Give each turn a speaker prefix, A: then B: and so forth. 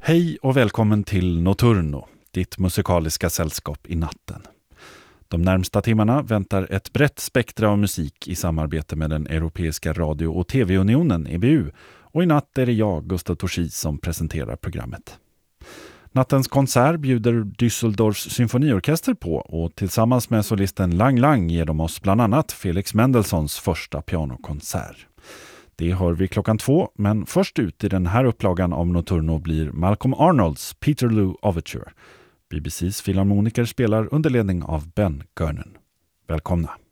A: Hej och välkommen till Notturno, ditt musikaliska sällskap i natten. De närmsta timmarna väntar ett brett spektra av musik i samarbete med den Europeiska radio- och tv-unionen, EBU. Och i natt är det jag, Gustav Torsis, som presenterar programmet. Nattens konsert bjuder Düsseldorfs symfoniorkester på och tillsammans med solisten Lang Lang ger de oss bland annat Felix Mendelssohns första pianokonsert. Det hör vi 2:00, men först ut i den här upplagan av Notturno blir Malcolm Arnolds Peterloo Overture. BBCs filharmoniker spelar under ledning av Ben Gernon. Välkomna!